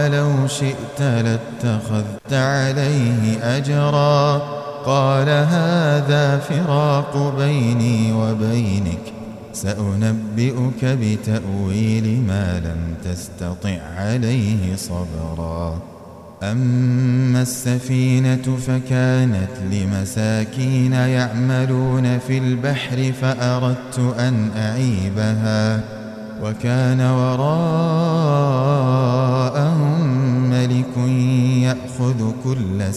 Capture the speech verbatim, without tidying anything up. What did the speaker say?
لو شئت لاتخذت عليه أجرا قال هذا فراق بيني وبينك سأنبئك بتأويل ما لم تستطع عليه صبرا أما السفينة فكانت لمساكين يعملون في البحر فأردت أن أعيبها وكان وراءهم ملك يأخذ كل